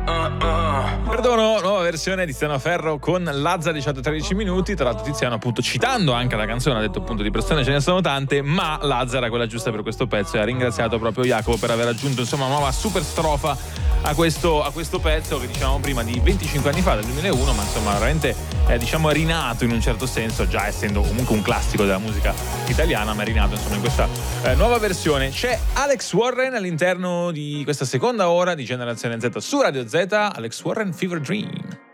Perdono, nuova versione di Tiziano Ferro con Lazza 18-13 minuti. Tra l'altro Tiziano appunto citando anche la canzone ha detto appunto di persone ce ne sono tante, ma Lazza era quella giusta per questo pezzo e ha ringraziato proprio Jacopo per aver aggiunto insomma una nuova super strofa a questo pezzo che dicevamo prima di 25 anni fa, del 2001, ma insomma veramente diciamo è rinato in un certo senso, già essendo comunque un classico della musica italiana, ma è rinato insomma in questa nuova versione. C'è Alex Warren all'interno di questa seconda ora di Generazione Z su Radio Z. Alex Warren, Fever Dream.